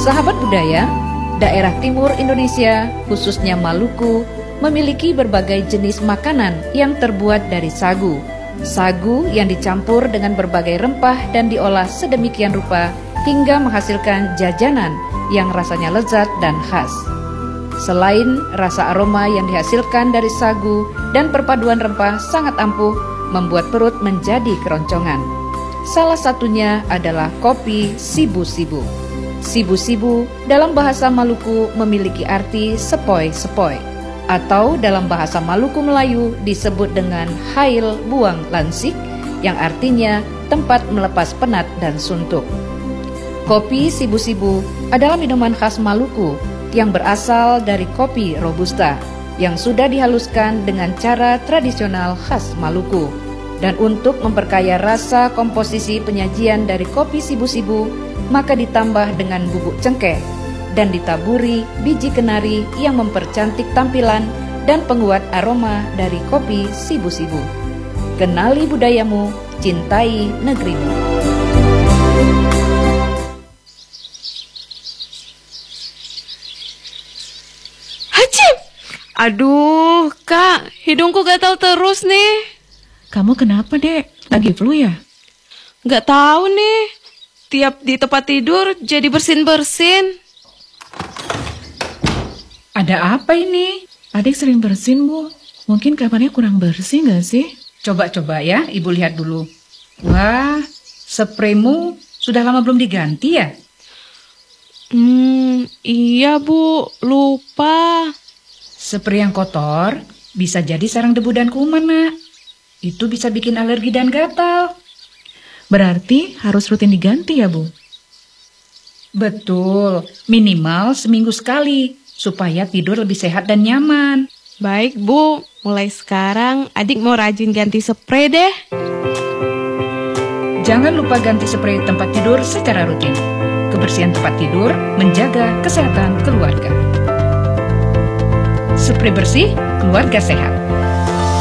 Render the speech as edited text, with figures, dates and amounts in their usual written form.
Sahabat budaya, daerah timur Indonesia, khususnya Maluku, memiliki berbagai jenis makanan yang terbuat dari sagu. Sagu yang dicampur dengan berbagai rempah dan diolah sedemikian rupa hingga menghasilkan jajanan yang rasanya lezat dan khas. Selain rasa aroma yang dihasilkan dari sagu dan perpaduan rempah sangat ampuh, membuat perut menjadi keroncongan. Salah satunya adalah kopi sibu-sibu. Sibu-sibu dalam bahasa Maluku memiliki arti sepoi-sepoi, atau dalam bahasa Maluku Melayu disebut dengan hail buang lansik, yang artinya tempat melepas penat dan suntuk. Kopi sibu-sibu adalah minuman khas Maluku yang berasal dari kopi robusta yang sudah dihaluskan dengan cara tradisional khas Maluku. Dan untuk memperkaya rasa komposisi penyajian dari kopi sibu-sibu, maka ditambah dengan bubuk cengkeh dan ditaburi biji kenari yang mempercantik tampilan dan penguat aroma dari kopi sibu-sibu. Kenali budayamu, cintai negerimu. Hacim! Aduh, Kak, hidungku gatal terus nih. Kamu kenapa, Dek? Lagi flu ya? Gak tahu nih. Tiap di tempat tidur jadi bersin-bersin. Ada apa ini? Adik sering bersin, Bu. Mungkin kamarnya kurang bersih gak sih? Coba-coba ya, Ibu lihat dulu. Wah, spraymu sudah lama belum diganti ya? Iya Bu, lupa. Spray yang kotor bisa jadi sarang debu dan kuman, Nak. Itu bisa bikin alergi dan gatal. Berarti harus rutin diganti ya, Bu? Betul, minimal seminggu sekali, supaya tidur lebih sehat dan nyaman. Baik Bu, mulai sekarang adik mau rajin ganti spray deh. Jangan lupa ganti spray tempat tidur secara rutin. Kebersihan tempat tidur menjaga kesehatan keluarga. Spray bersih, keluarga sehat.